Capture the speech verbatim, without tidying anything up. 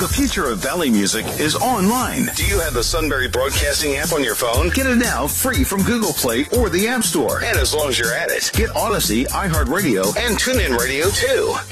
The future of Valley Music is online. Do you have the Sunbury Broadcasting app on your phone? Get it now free from Google Play or the App Store. And as long as you're at it, get Odyssey, iHeartRadio, and TuneIn Radio too.